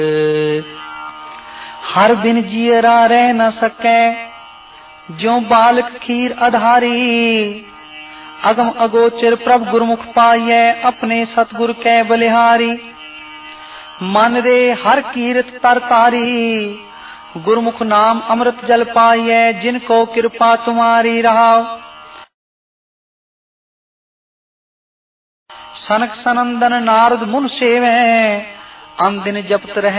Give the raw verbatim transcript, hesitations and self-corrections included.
हर बिन जियरा रह न सकै, ज्यों बालक खीर आधारी। अगम अगोचर प्रभ गुरमुख पाइयै, अपने सतगुर कै बलिहारी। मन रे हर कीरत तर तारी, गुरमुख नाम अमृत जल पाइयै, जिनको कृपा तुम्हारी रहाओ। सनक सनंदन नारद मुन सेवै, अन दिन जपत रहे